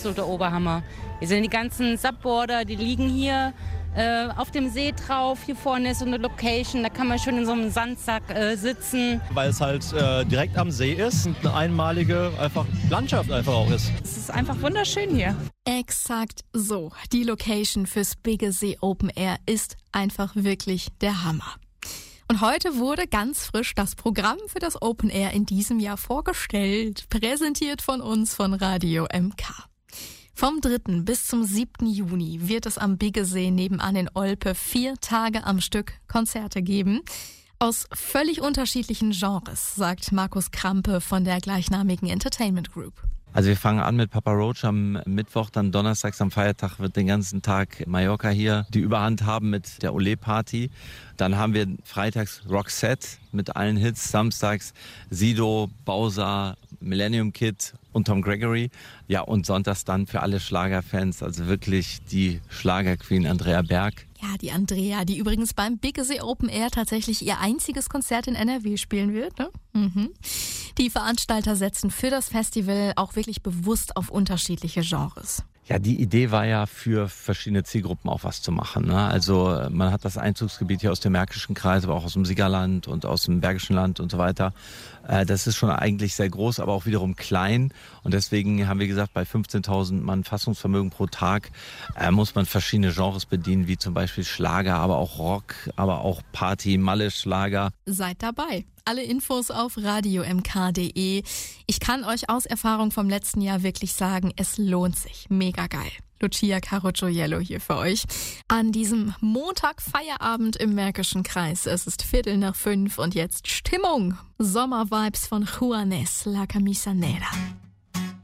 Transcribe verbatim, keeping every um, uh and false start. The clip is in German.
absoluter Oberhammer. Wir sind die ganzen Subboarder, die liegen hier äh, auf dem See drauf. Hier vorne ist so eine Location, da kann man schön in so einem Sandsack äh, sitzen. Weil es halt äh, direkt am See ist und eine einmalige einfach Landschaft einfach auch ist. Es ist einfach wunderschön hier. Exakt so. Die Location fürs Biggesee Open Air ist einfach wirklich der Hammer. Und heute wurde ganz frisch das Programm für das Open Air in diesem Jahr vorgestellt, präsentiert von uns von Radio M K. Vom dritten bis zum siebten Juni wird es am Biggesee nebenan in Olpe vier Tage am Stück Konzerte geben. Aus völlig unterschiedlichen Genres, sagt Markus Krampe von der gleichnamigen Entertainment Group. Also wir fangen an mit Papa Roach am Mittwoch, dann donnerstags am Feiertag wird den ganzen Tag Mallorca hier die Überhand haben mit der Olé-Party. Dann haben wir freitags Roxette mit allen Hits, samstags Sido, Bowser, Millennium Kid und Tom Gregory. Ja, und sonntags dann für alle Schlagerfans, also wirklich die Schlagerqueen Andrea Berg. Ja, die Andrea, die übrigens beim Biggesee Open Air tatsächlich ihr einziges Konzert in N R W spielen wird. Ne? Mhm. Die Veranstalter setzen für das Festival auch wirklich bewusst auf unterschiedliche Genres. Ja, die Idee war ja für verschiedene Zielgruppen auch was zu machen. Ne? Also man hat das Einzugsgebiet hier aus dem Märkischen Kreis, aber auch aus dem Siegerland und aus dem Bergischen Land und so weiter. Das ist schon eigentlich sehr groß, aber auch wiederum klein. Und deswegen haben wir gesagt, bei fünfzehntausend Mann Fassungsvermögen pro Tag äh, muss man verschiedene Genres bedienen, wie zum Beispiel Schlager, aber auch Rock, aber auch Party, Malle, Schlager. Seid dabei. Alle Infos auf radio m k punkt d e. Ich kann euch aus Erfahrung vom letzten Jahr wirklich sagen, es lohnt sich. Mega geil. Lucia Carocciollo hier für euch. An diesem Montag Feierabend im Märkischen Kreis. Es ist Viertel nach fünf und jetzt Stimmung. Sommervibes von Juanes, La Camisa Negra.